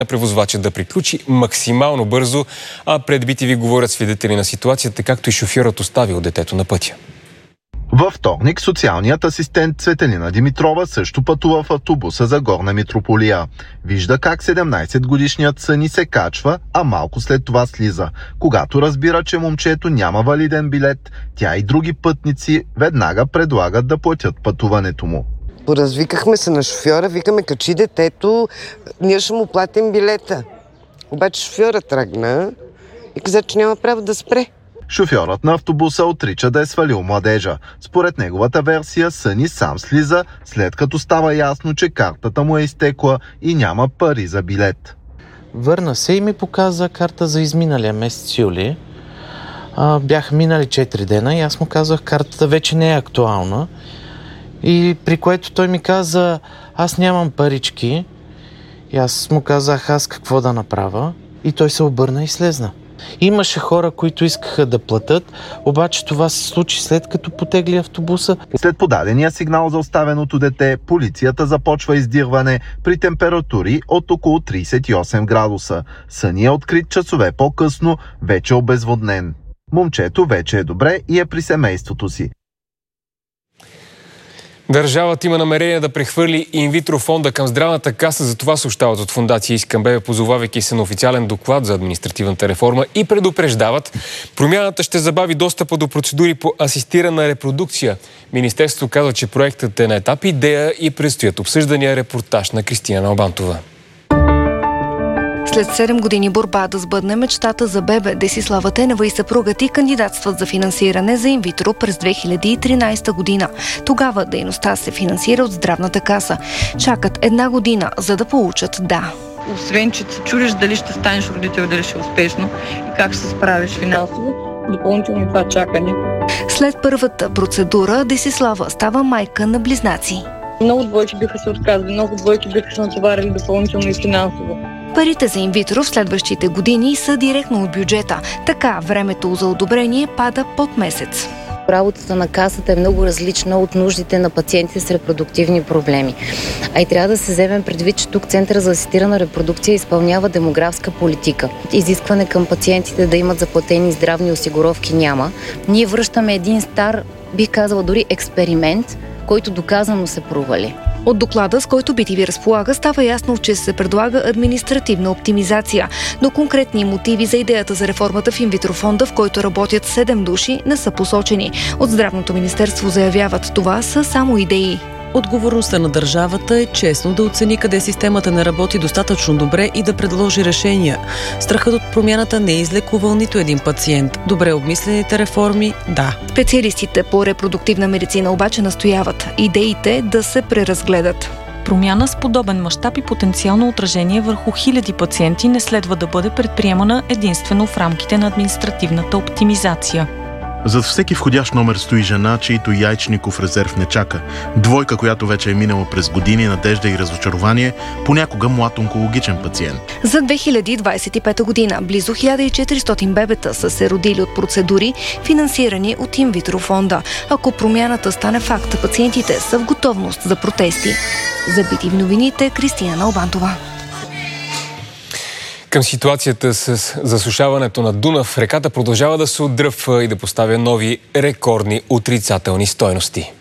на превозвача да приключи максимално бързо, а пред BTV говорят свидетели на ситуацията, както и шофьорът оставил детето на пътя. Във вторник социалният асистент Цветелина Димитрова също пътува в автобуса за Горна Митрополия. Вижда как 17-годишният Съни се качва, а малко след това слиза. Когато разбира, че момчето няма валиден билет, тя и други пътници веднага предлагат да платят пътуването му. Поразвикахме се на шофьора, викаме: качи детето, ние ще му платим билета. Обаче шофьорът тръгна и каза, че няма право да спре. Шофьорът на автобуса отрича да е свалил младежа. Според неговата версия, Съни сам слиза, след като става ясно, че картата му е изтекла и няма пари за билет. Върна се и ми показа карта за изминалия месец юли. Бяха минали 4 дена и аз му казах, картата вече не е актуална. И при което той ми каза, аз нямам парички. И аз му казах, аз какво да направя. И той се обърна и слезна. Имаше хора, които искаха да платят, обаче това се случи след като потегли автобуса. След подадения сигнал за оставеното дете, полицията започва издирване при температури от около 38 градуса. Съни е открит часове по-късно, вече обезводнен. Момчето вече е добре и е при семейството си. Държавата има намерение да прехвърли инвитро фонда към здравната каса, за това съобщават от фондация Искам ББ, позовавайки се на официален доклад за административната реформа, и предупреждават, промяната ще забави достъпа до процедури по асистирана репродукция. Министерството казва, че проектът е на етап идея и предстоят обсъждания. Репортаж на Кристина Налбантова. След 7 години борба да сбъдне мечтата за бебе, Десислава Тенева и съпругът ѝ кандидатстват за финансиране за инвитро през 2013 година. Тогава дейността се финансира от здравната каса. Чакат 1 година, за да получат да. Освен, че се чудиш дали ще станеш родител, дали ще е успешно и как ще се справиш финансово, допълнително това чакане. След първата процедура Десислава става майка на близнаци. Много двойки биха се отказали, много двойки биха се натоварили допълнително и финансово. Парите за инвитро в следващите години са директно от бюджета. Така времето за одобрение пада под месец. Работата на касата е много различна от нуждите на пациентите с репродуктивни проблеми. А и трябва да се вземем предвид, че тук Центъра за асистирана репродукция изпълнява демографска политика. Изискване към пациентите да имат заплатени здравни осигуровки няма. Ние връщаме един стар, бих казала дори експеримент, който доказано се провали. От доклада, с който BTV разполага, става ясно, че се предлага административна оптимизация, но конкретни мотиви за идеята за реформата в инвитро фонда, в който работят 7 души, не са посочени. От Здравното министерство заявяват, това са само идеи. Отговорността на държавата е честно да оцени къде системата не работи достатъчно добре и да предложи решения. Страхът от промяната не е излекувал нито един пациент. Добре обмислените реформи – да. Специалистите по репродуктивна медицина обаче настояват идеите да се преразгледат. Промяна с подобен мащаб и потенциално отражение върху хиляди пациенти не следва да бъде предприемана единствено в рамките на административната оптимизация. Зад всеки входящ номер стои жена, чийто яйчников резерв не чака. Двойка, която вече е минала през години, надежда и разочарование, понякога млад онкологичен пациент. За 2025 година близо 1400 бебета са се родили от процедури, финансирани от инвитро фонда. Ако промяната стане факт, пациентите са в готовност за протести. За BTV новините, Кристина Налбантова. Към ситуацията с засушаването на Дунав, реката продължава да се отдръпва и да поставя нови рекордни отрицателни стойности.